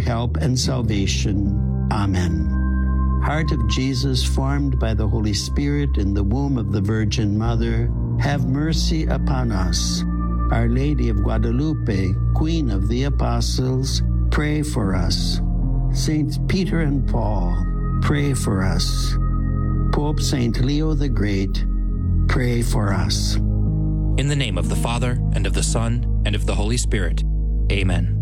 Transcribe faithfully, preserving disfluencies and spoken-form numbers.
help and salvation. Amen. Heart of Jesus, formed by the Holy Spirit in the womb of the Virgin Mother, have mercy upon us. Our Lady of Guadalupe, Queen of the Apostles, pray for us. Saints Peter and Paul, pray for us. Pope Saint Leo the Great, pray for us. In the name of the Father, and of the Son, and of the Holy Spirit. Amen.